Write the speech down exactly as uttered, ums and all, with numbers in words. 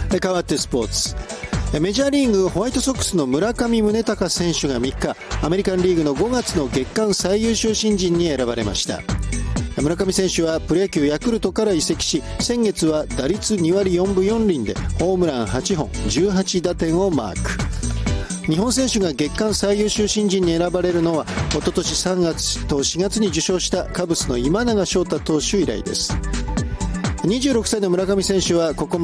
変わってスポーツ。メジャーリーグホワイトソックスの村上宗隆選手がみっか、アメリカンリーグのごがつの月間最優秀新人に選ばれました。村上選手はプロ野球ヤクルトから移籍し、先月は打率にわりよんぶよんりんでホームランはっぽん、じゅうはちだてんをマーク。日本選手が月間最優秀新人に選ばれるのは、一昨年さんがつとしがつに受賞したカブスの今永昇太投手以来です。にじゅうろくさいの村上選手はここ